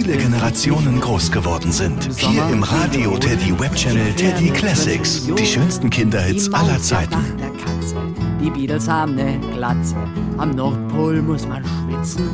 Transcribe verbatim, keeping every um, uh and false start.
viele Generationen groß geworden sind. Hier im Radio Teddy Webchannel Teddy Classics. Die schönsten Kinderhits aller Zeiten. Die Beatles haben ne Glatze. Am Nordpol muss man schwitzen.